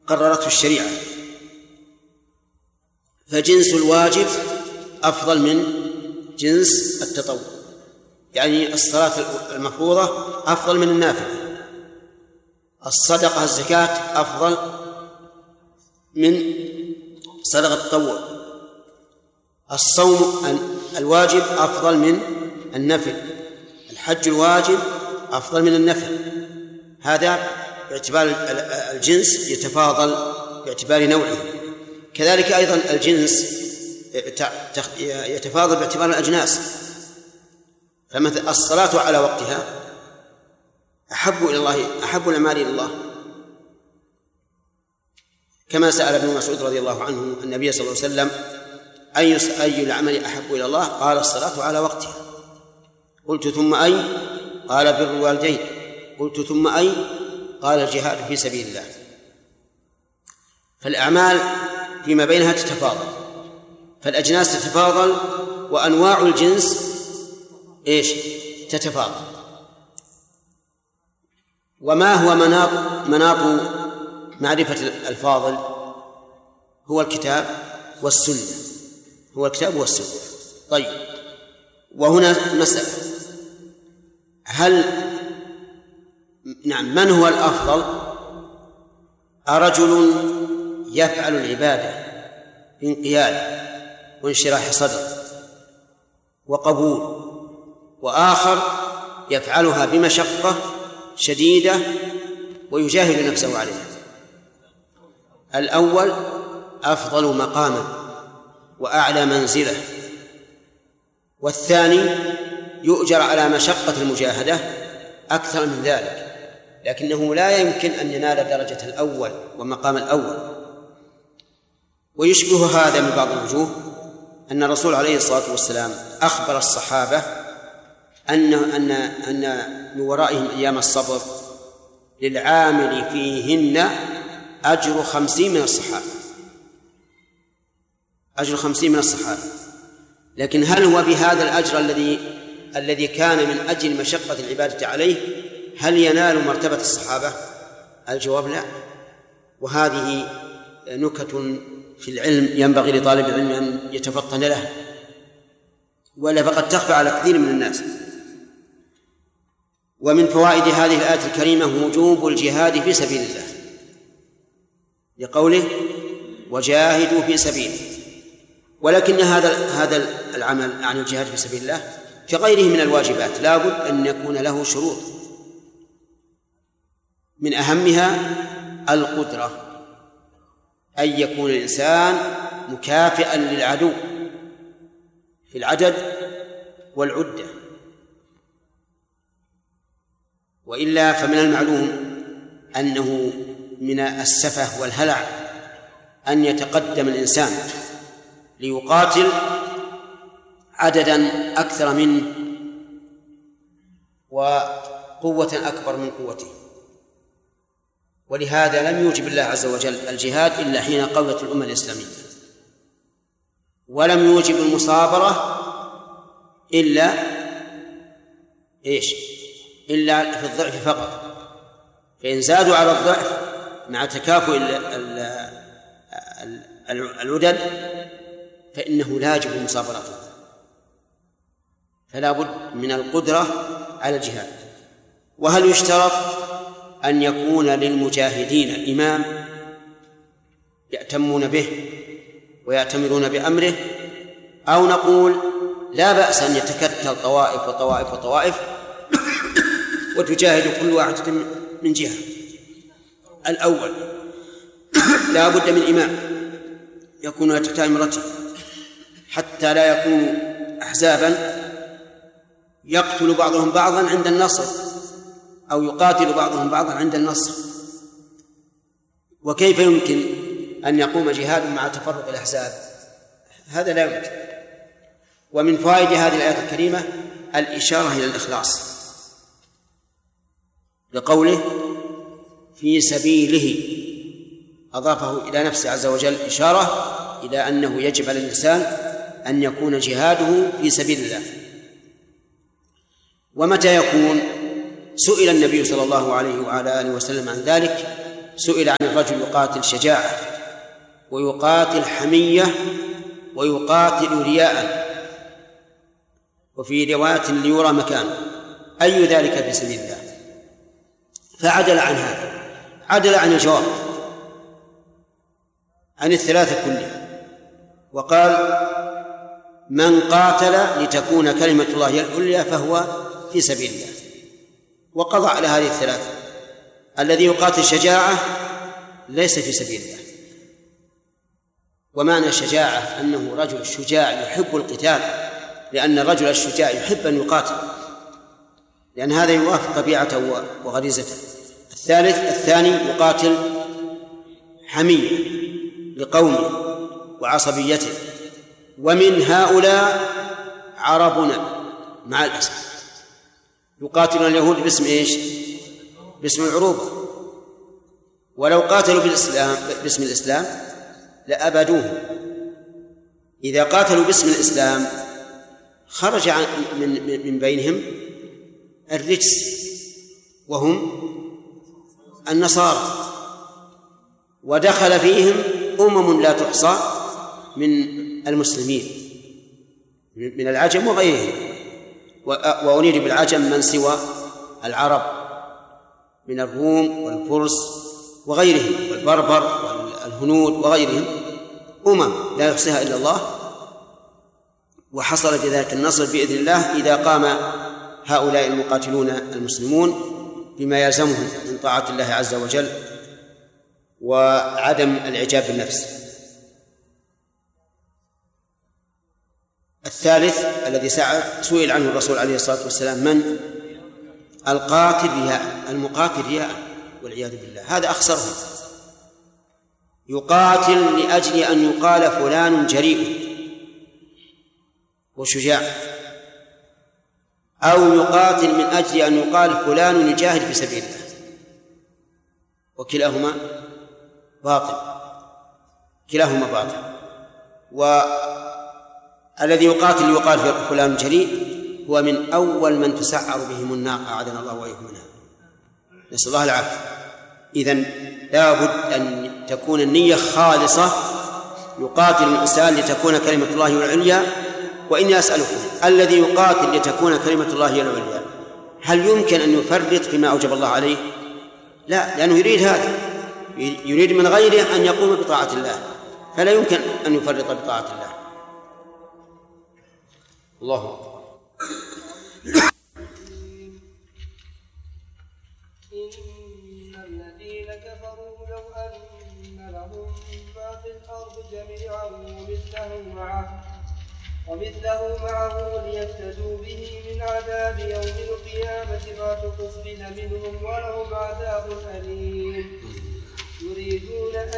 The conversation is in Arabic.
قررته الشريعة، فجنس الواجب أفضل من جنس التطوع، يعني الصلاة المفروضة أفضل من النافلة، الصدقة الزكاة أفضل من صدقة التطوع، الصوم الواجب أفضل من النفل، الحج الواجب أفضل من النفل. هذا باعتبار الجنس يتفاضل باعتبار نوعه. كذلك أيضا الجنس يتفاضل باعتبار الأجناس، فمثل الصلاة على وقتها أحب إلى الله، أحب الأعمال إلى الله، كما سأل ابن مسعود رضي الله عنه النبي صلى الله عليه وسلم أي العمل أحب إلى الله؟ قال الصلاة على وقتها. قلت ثم أي؟ قال بر الوالدين. قلت ثم أي؟ قال الجهاد في سبيل الله. فالأعمال فيما بينها تتفاضل، فالأجناس تتفاضل وأنواع الجنس تتفاضل. وما هو مناط معرفة الفاضل؟ هو الكتاب والسنة، هو الكتاب والسنة. طيب، وهنا مسألة، من هو الأفضل؟ أرجل يفعل العبادة بانقياد وانشراح صدر وقبول، وآخر يفعلها بمشقة شديدة ويجاهد نفسه عليها؟ الأول أفضل مقاما وأعلى منزلة، والثاني يؤجر على مشقة المجاهدة أكثر من ذلك، لكنه لا يمكن أن ينال درجة الأول ومقام الأول. ويشبه هذا من بعض الوجوه أن الرسول عليه الصلاة والسلام أخبر الصحابة أن من ورائهم أيام الصبر للعامل فيهن أجر 50 من الصحابة، أجر 50 من الصحابة. لكن هل هو بهذا الأجر الذي كان من أجل مشقة العبادة عليه هل ينال مرتبة الصحابة؟ الجواب لا. وهذه نكت في العلم ينبغي لطالب العلم أن يتفطن لها، ولا فقد تخفى على كثير من الناس. ومن فوائد هذه الآية الكريمة وجوب الجهاد في سبيل الله، لقوله وجاهدوا في سبيله. ولكن هذا العمل عن الجهاد في سبيل الله كغيره من الواجبات لا بد أن يكون له شروط، من أهمها القدرة، أن يكون الإنسان مكافئا للعدو في العدد والعدة، وإلا فمن المعلوم أنه من السفه والهلع أن يتقدم الإنسان ليقاتل عددا أكثر منه وقوة أكبر من قوته. ولهذا لم يوجب الله عز وجل الجهاد إلا حين قوت الأمة الإسلامية، ولم يوجب المصابرة إلا في الضعف فقط. فإن زادوا على الضعف مع تكافؤ العدد فإنه لا يجب مصابرته، فلا بد من القدرة على الجهاد. وهل يشترط أن يكون للمجاهدين إمام يأتمون به ويأتمرون بأمره، أو نقول لا بأس أن يتكتل طوائف وطوائف وطوائف وتجاهد كل واحدة من جهة؟ الأول لا بد من إمام يكون تحت إمرته، حتى لا يكون أحزابا يقتل بعضهم بعضا عند النصر أو يقاتل بعضهم بعضا عند النصر. وكيف يمكن أن يقوم جهاد مع تفرق الأحزاب؟ هذا لا يمكن. ومن فوائد هذه الآية الكريمة الإشارة إلى الإخلاص، لقوله في سبيله، أضافه إلى نفسه عز وجل إشارة إلى أنه يجب على الإنسان أن يكون جهاده في سبيل الله. ومتى يكون؟ سئل النبي صلى الله عليه وعلى آله وسلم عن ذلك سئل عن الرجل يقاتل شجاعة ويقاتل حمية ويقاتل رياء، وفي رواية ليرى مكانه، أي ذلك في سبيل الله؟ فعدل عن هذا، عدل عن الجواب، عن الثلاثة كلها، وقال: من قاتل لتكون كلمة الله هي العليا فهو في سبيل الله، وقضى على هذه الثلاثة. الذي يقاتل شجاعة ليس في سبيل الله، ومعنى الشجاعة أنه رجل شجاع يحب القتال، لأن الرجل الشجاع يحب أن يقاتل، لأن هذا يوافق طبيعته وغريزته. الثاني يقاتل حمية لقومه وعصبيته، ومن هؤلاء عربنا مع الأسف يقاتلون اليهود باسم إيش؟ باسم العروبة، ولو قاتلوا باسم الإسلام لأبدوه. إذا قاتلوا باسم الإسلام خرج من بينهم الرجس وهم النصارى، ودخل فيهم لا تحصى من المسلمين من العجم وغيرهم، وأريد بالعجم من سوى العرب من الروم والفرس وغيرهم والبربر والهنود وغيرهم، لا يحصيها إلا الله. وحصل بذلك النصر بإذن الله إذا قام هؤلاء المقاتلون المسلمون بما يلزمهم من طاعة الله عز وجل وعدم الإعجاب بالنفس. الثالث الذي سئل عنه الرسول عليه الصلاة والسلام: من؟ القاتل رياء، المقاتل رياء والعياذ بالله، هذا أخسرهم. يقاتل لأجل أن يقال فلان جريء وشجاع، أو يقاتل من أجل أن يقال فلان يجاهد في سبيل الله، وكلاهما باطل، كلاهما باطل. والذي يقاتل ليقال فلان جريء هو من أول من تسعر بهم النار، أعاذنا الله وإياكم منها، نسأل الله العافية. إذن لا بد أن تكون النية خالصة، يقاتل الإنسان لتكون كلمة الله هي العليا. وإني أسألكم: الذي يقاتل لتكون كلمة الله هي العليا هل يمكن أن يفرط فيما أوجب الله عليه؟ لا، لأنه يريد هذا، يريد من غيره أن يقوم بطاعة الله، فلا يمكن أن يفرط بطاعة الله. الله أكبر. إن الذين كفروا لو أن لهم ما في الأرض جميعا ومثله معه ليفتدوا به من عذاب يوم القيامة ما تقبل منهم ولهم عذاب أليم. يريدون